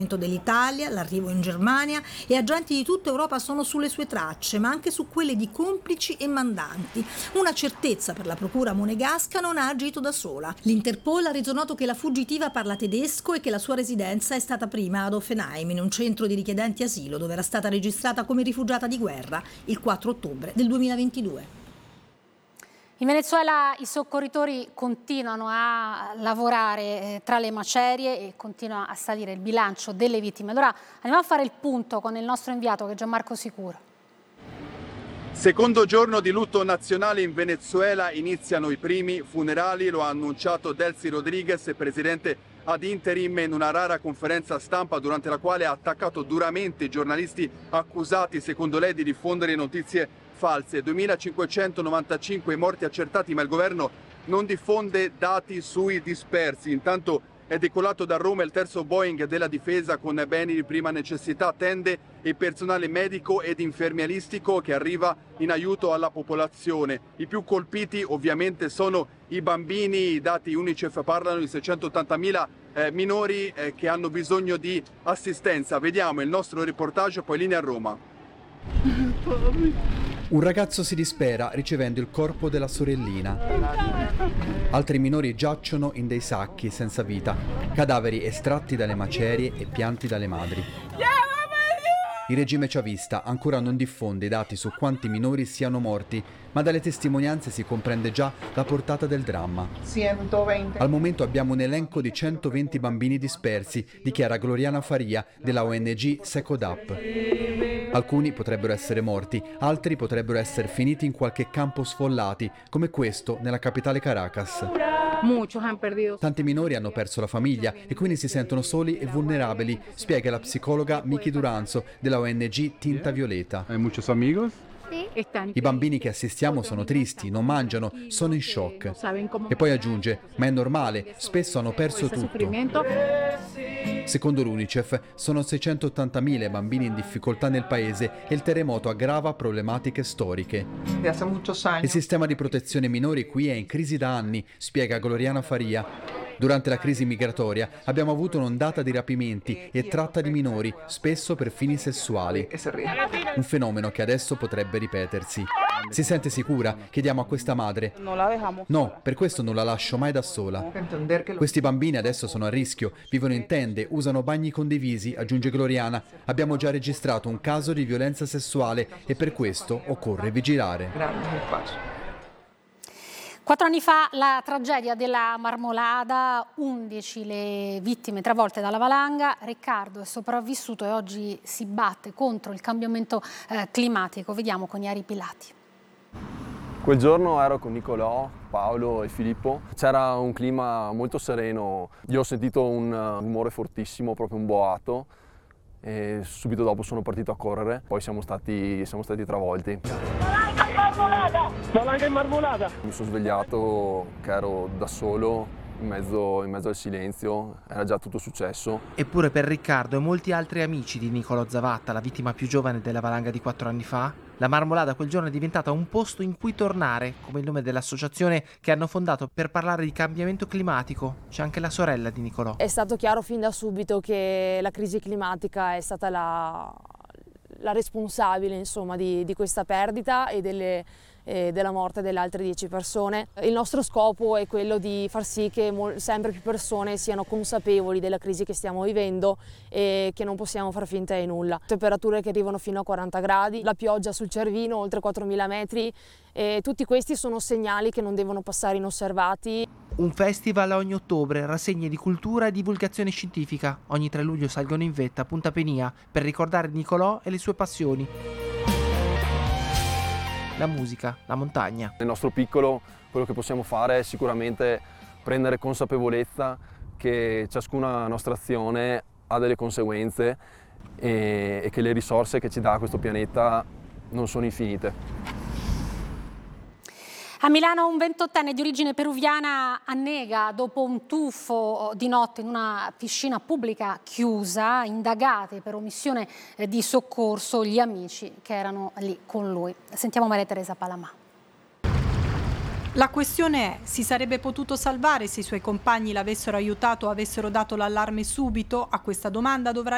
Dell'Italia, l'arrivo in Germania, e agenti di tutta Europa sono sulle sue tracce, ma anche su quelle di complici e mandanti. Una certezza per la procura monegasca: non ha agito da sola. L'Interpol ha reso noto che la fuggitiva parla tedesco e che la sua residenza è stata prima ad Offenheim, in un centro di richiedenti asilo, dove era stata registrata come rifugiata di guerra il 4 ottobre del 2022. In Venezuela i soccorritori continuano a lavorare tra le macerie e continua a salire il bilancio delle vittime. Allora andiamo a fare il punto con il nostro inviato, che è Gianmarco Sicuro. Secondo giorno di lutto nazionale in Venezuela, iniziano i primi funerali, lo ha annunciato Delcy Rodriguez, presidente ad interim, in una rara conferenza stampa durante la quale ha attaccato duramente i giornalisti accusati, secondo lei, di diffondere notizie false. 2.595 morti accertati, ma il governo non diffonde dati sui dispersi. Intanto è decolato da Roma il terzo Boeing della difesa con beni di prima necessità, tende e personale medico ed infermieristico che arriva in aiuto alla popolazione. I più colpiti ovviamente sono i bambini. I dati UNICEF parlano di 680.000 minori che hanno bisogno di assistenza. Vediamo il nostro reportage, poi linea a Roma. Un ragazzo si dispera ricevendo il corpo della sorellina. Altri minori giacciono in dei sacchi senza vita, cadaveri estratti dalle macerie e pianti dalle madri. Il regime chavista ancora non diffonde i dati su quanti minori siano morti, ma dalle testimonianze si comprende già la portata del dramma. 120. Al momento abbiamo un elenco di 120 bambini dispersi, dichiara Gloriana Faria della ONG Secodap. Alcuni potrebbero essere morti, altri potrebbero essere finiti in qualche campo sfollati, come questo nella capitale Caracas. Tanti minori hanno perso la famiglia e quindi si sentono soli e vulnerabili, spiega la psicologa Miki Duranzo della ONG Tinta Violeta. Hai muchos amigos? I bambini che assistiamo sono tristi, non mangiano, sono in shock. E poi aggiunge, ma è normale, spesso hanno perso tutto. Secondo l'UNICEF sono 680.000 bambini in difficoltà nel paese e il terremoto aggrava problematiche storiche. Il sistema di protezione minori qui è in crisi da anni, spiega Gloriana Faria. Durante la crisi migratoria abbiamo avuto un'ondata di rapimenti e tratta di minori, spesso per fini sessuali. Un fenomeno che adesso potrebbe ripetersi. Si sente sicura? Chiediamo a questa madre. No, per questo non la lascio mai da sola. Questi bambini adesso sono a rischio, vivono in tende, usano bagni condivisi, aggiunge Gloriana. Abbiamo già registrato un caso di violenza sessuale e per questo occorre vigilare. 4 anni fa la tragedia della Marmolada, 11 le vittime travolte dalla valanga. Riccardo è sopravvissuto e oggi si batte contro il cambiamento climatico. Vediamo con Iari Pilati. Quel giorno ero con Nicolò, Paolo e Filippo. C'era un clima molto sereno. Io ho sentito un rumore fortissimo, proprio un boato, e subito dopo sono partito a correre. Poi siamo stati travolti. Valanga in Marmolada! Mi sono svegliato che ero da solo in mezzo al silenzio, era già tutto successo. Eppure per Riccardo e molti altri amici di Nicolò Zavatta, la vittima più giovane della valanga di 4 anni fa, la Marmolada quel giorno è diventata un posto in cui tornare, come il nome dell'associazione che hanno fondato per parlare di cambiamento climatico. C'è anche la sorella di Nicolò. È stato chiaro fin da subito che la crisi climatica è stata la responsabile, insomma, di questa perdita e della morte delle altre 10 persone. Il nostro scopo è quello di far sì che sempre più persone siano consapevoli della crisi che stiamo vivendo e che non possiamo far finta di nulla. Temperature che arrivano fino a 40 gradi, la pioggia sul Cervino, oltre 4.000 metri, e tutti questi sono segnali che non devono passare inosservati. Un festival ogni ottobre, rassegne di cultura e divulgazione scientifica. Ogni 3 luglio salgono in vetta a Punta Penia per ricordare Nicolò e le sue passioni. La musica, la montagna. Nel nostro piccolo quello che possiamo fare è sicuramente prendere consapevolezza che ciascuna nostra azione ha delle conseguenze e che le risorse che ci dà questo pianeta non sono infinite. A Milano un 28enne di origine peruviana annega dopo un tuffo di notte in una piscina pubblica chiusa. Indagati per omissione di soccorso gli amici che erano lì con lui. Sentiamo Maria Teresa Palamà. La questione è: si sarebbe potuto salvare se i suoi compagni l'avessero aiutato o avessero dato l'allarme subito? A questa domanda dovrà